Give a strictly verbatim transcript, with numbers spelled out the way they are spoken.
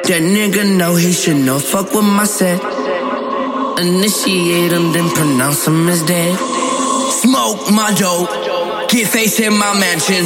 That nigga know he should know. Fuck with my set. Initiate him, then pronounce him as dead. Smoke my dope. Get face in my mansion.